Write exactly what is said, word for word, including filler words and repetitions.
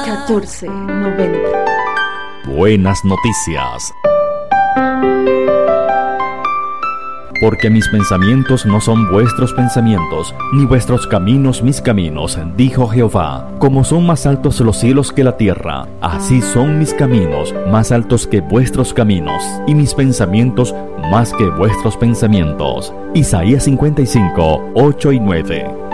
catorce noventa. Buenas noticias. Porque mis pensamientos no son vuestros pensamientos, ni vuestros caminos mis caminos, dijo Jehová. Como son más altos los cielos que la tierra, así son mis caminos más altos que vuestros caminos, y mis pensamientos más que vuestros pensamientos. Isaías cincuenta y cinco, ocho y nueve.